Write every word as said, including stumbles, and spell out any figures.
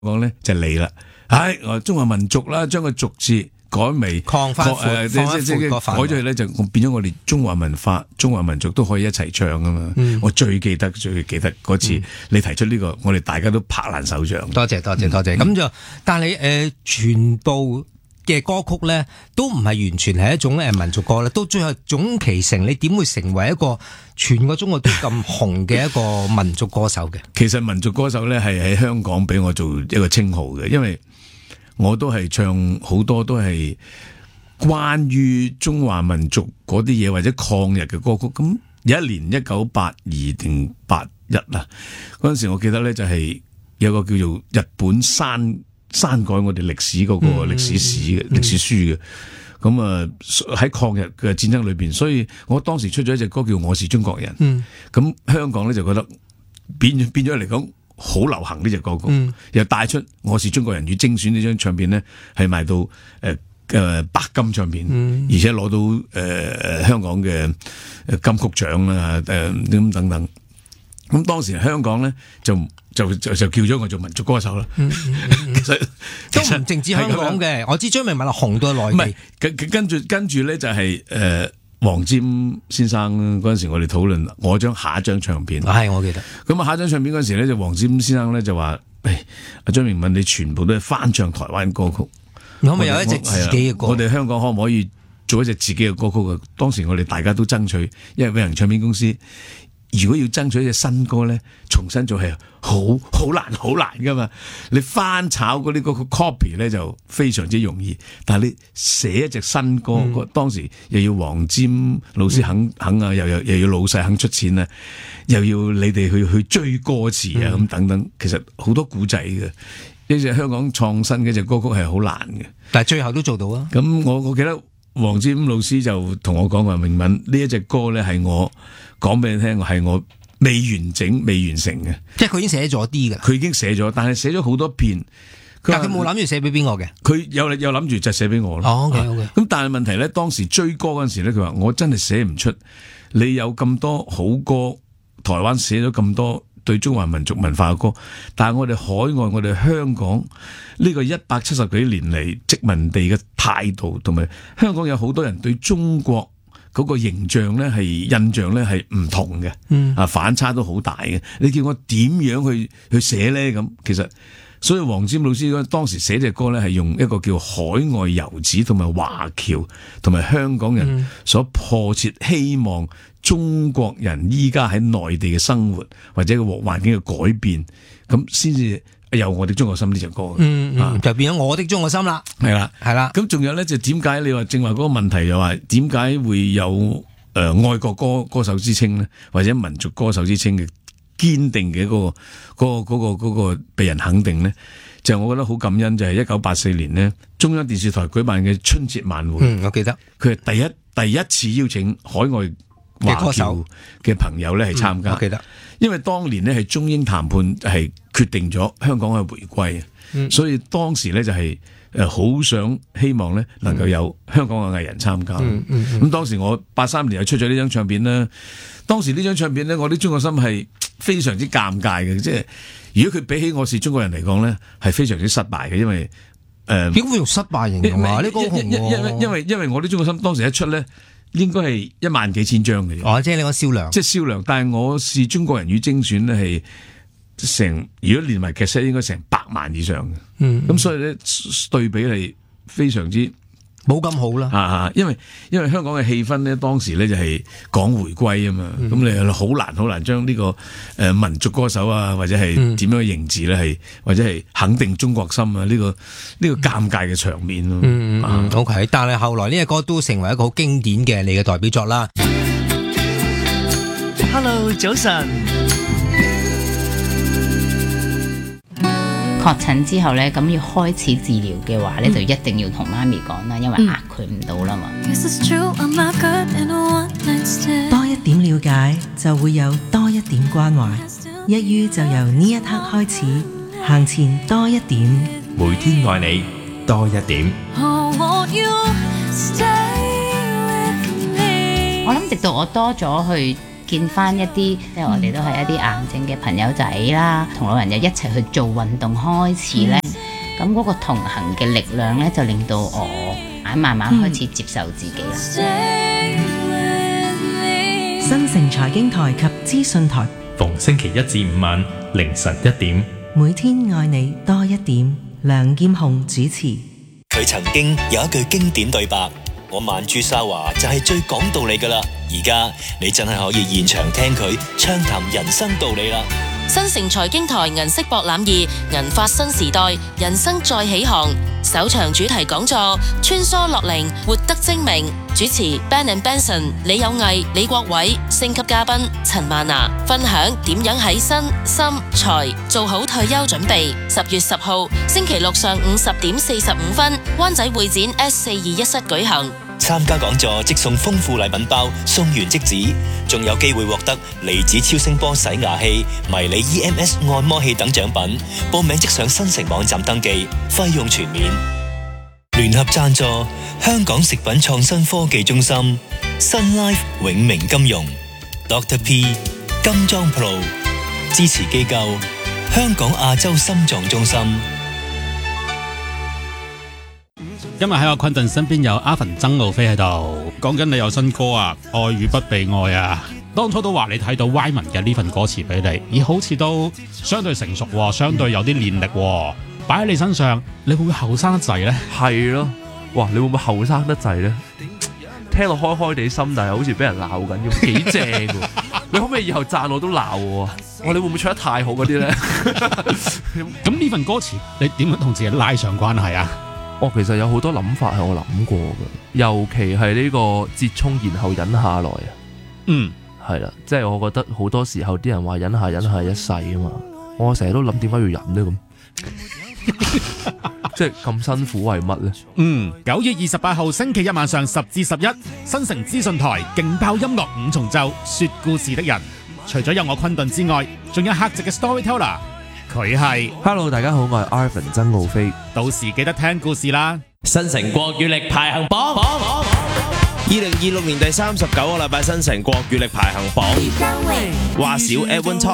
講咧就嚟啦，唉，我中華民族啦，將個族字改為擴翻闊，放一闊個範圍， 改咗去咧就變咗我哋中華文化、中華民族都可以一齊唱啊嘛！嗯、我最記得、最記得嗰次你提出呢、這個，我哋大家都拍爛手掌。 多謝多謝多謝。咁、嗯、就但係誒、呃，全部嘅歌曲咧都唔係完全係一種誒民族歌咧，到最後總其成，你點會成為一個全個中國都咁紅嘅一個民族歌手嘅？ 其實民族歌手咧係喺香港俾我做一個稱號嘅，因為我都係唱好多都係關於中華民族嗰啲嘢或者抗日嘅歌曲。咁有一年一九八二定八一啊，嗰陣時我記得咧就係有個叫做日本刪刪改我哋歷史嗰個歷史史嘅歷史書嘅。咁啊喺抗日嘅戰爭裏邊，所以我當時出咗一隻歌叫《我是中國人》。咁、嗯、香港咧就覺得變變咗嚟講好流行呢隻歌曲，嗯、又帶出《我是中國人》與精選呢張唱片咧，係賣到誒誒、呃、白金唱片，嗯、而且攞到誒、呃、香港嘅金曲獎啦，誒、呃、咁等等。咁當時香港咧就就就就叫咗我做民族歌手啦。嗯嗯嗯、其實都唔淨止香港嘅，我知張明敏紅到內地。唔係， 跟跟住跟住咧就係、是、誒。呃黃霑先生嗰陣時，我哋討論我張下一張唱片， 係、哎、我記得。 咁啊，下一張唱片嗰陣時咧，就黃霑先生咧就話：，誒，阿張明敏，你全部都係翻唱台灣歌曲， 可唔可以有一隻自己嘅歌？ 我哋香港可唔可以做一隻自己嘅歌曲嘅？當時我哋大家都爭取，因為永恆唱片公司如果要爭取一隻新歌咧，重新做係好好難好難噶嘛。你翻炒嗰啲歌曲 copy 咧就非常之容易，但係你寫一隻新歌，嗯、當時又要黃霑老師肯、嗯、肯啊，又又又要老細肯出錢啊，又要你哋去去追歌詞啊，咁、嗯、等等，其實好多古仔嘅。呢隻香港創新嘅一隻歌曲係好難嘅，但係最後都做到啊。咁我我記得黃霑老師就同我講話，明敏呢一隻歌咧係我講俾你聽，係我未完整、未完成嘅，即係佢已經寫咗啲㗎。佢已經寫咗，但係寫咗好多遍。但係佢冇諗住寫俾邊個嘅？佢有有諗住就寫俾我咯。哦 OK OK。咁但係問題咧，當時追歌嗰陣時咧，佢話我真係寫唔出。你有咁多好歌，台灣寫咗咁多對中華民族文化嘅歌，但係我哋海外、我哋香港呢個一百七十幾年嚟殖民地嘅態度，同埋香港有好多人對中國嗰個形象咧係印象咧係唔同嘅，嗯、啊反差都好大嘅。你叫我點樣去去寫咧？咁其實，所以黃霑老師當時寫隻歌咧係用一個叫海外遊子同埋華僑同埋香港人所迫切希望中國人依家喺內地嘅生活或者個環境嘅改變，咁先至有我的中國心呢隻歌。嗯嗯，啊、就變咗我的中國心啦。係啦係啦。咁仲有咧就點解你話正話嗰個問題又話點解會有誒、呃、愛國歌歌手之稱咧，或者民族歌手之稱嘅堅定嘅嗰、嗰個嗰、嗰個嗰、嗰個、嗰個被人肯定咧？就我覺得好感恩，就係一九八四年呢，中央電視台舉辦嘅春節晚會。嗯，我記得佢係第一第一次邀請海外華僑嘅朋友咧係參加。嗯、我記得，因為當年呢係中英談判係決定咗香港嘅回歸，嗯、所以當時咧就係誒好想希望咧能夠有香港嘅藝人參加。咁、嗯嗯嗯、當時我八三年又出咗呢張唱片啦。當時呢張唱片咧，我啲中國心係非常之尷尬嘅，即係如果佢比起我是中國人嚟講咧，係非常之失敗嘅，因為誒點會用失敗形容啊？呢個紅，因為因為因為我啲中國心當時一出咧，應該係一萬幾千張嘅。哦，即係你講銷量，即係銷量。但係我是中國人與精選咧係成，如果連埋劇集應該成百萬以上嘅。嗯，咁所以咧對比係非常之冇咁好啦。啊，因為因為香港嘅氣氛咧，當時咧就係講回歸啊嘛，咁、嗯、你好難好難將呢個誒民族歌手啊，或者係點樣嘅認字咧，係、嗯、或者係肯定中國心啊，呢、這個呢、這個尷尬嘅場面咯。嗯嗯 OK， 但係後來呢個歌都成為一個好經典嘅你嘅代表作啦。 Hello， 早晨。 確診之後咧，咁要開始治療嘅話咧，嗯、就一定要同媽咪講啦，因為呃佢唔到啦嘛。 多一點了解，就會有多一點關懷。一於就由呢一刻開始，行前多一點， 每天愛你多一點。 我諗直到我多咗去見翻一啲，即係我哋都係一啲癌症嘅朋友仔啦，同老人又一齊去做運動開始咧，咁嗰、嗯、個同行嘅力量咧，就令到我慢慢開始接受自己啦。 新城財經台及資訊台， 逢星期一至五晚凌晨一點， 每天愛你多一點。梁劍虹主持。 佢曾經有一句經典對白：我曼珠沙華就係最講道理噶啦。而家你真係可以現場聽佢暢談人生道理啦。 新城財經台銀色博覽二銀發新時代，人生再起航。首場主題講座穿梭樂齡，活得精明。主持 Ben and Benson 李有毅、李國偉，星級嘉賓陳曼娜分享點樣喺身心財做好退休準備。十月十號星期六上午十點四十五分，灣仔會展 S 四二一室舉行。 參加講座即送豐富禮品包，送完即止，仲有機會獲得離子超聲波洗牙器、迷你 E M S 按摩器等獎品。報名即上新城網站登記，費用全免。聯合贊助香港食品創新科技中心、Sun Life 永明金融、Doctor P 金裝 Pro 支持機構香港亞洲心臟中心。 今日喺我昆頓身邊有阿芬曾路飛喺度，講緊你有新歌啊，愛與不被愛啊。當初都話你睇到 Wyman 嘅呢份歌詞俾你，咦好似都相對成熟喎，相對有啲練力喎，擺喺你身上，你會唔會後生得滯呢？ 係咯，哇！你會唔會後生得滯呢？聽落開開地心，但係好似俾人鬧緊咁，幾正喎！你可唔可以以後讚我都鬧我啊？哇！你會唔會唱得太好嗰啲呢？ 咁呢份歌詞你點樣同自己拉上關係啊？ 哦，其實有好多諗法係我諗過嘅，尤其係呢個折衷然後忍下來啊。 嗯， 係啦，即係我覺得好多時候啲人話忍下忍下一世啊嘛，我成日都諗點解要忍呢咁，即係咁辛苦為乜呢？ 嗯，九月二十八號星期一晚上十至十一，新城資訊台勁爆音樂五重奏，說故事的人，除咗有我昆頓之外，仲有客席嘅 storyteller。佢係 Hello， 大家好，我係 Arvin 曾奧飛， 到時記得聽故事啦。 新城國語力排行榜，二零二六年第三十九個禮拜新城國語力排行榜，話少 Edwin Talk。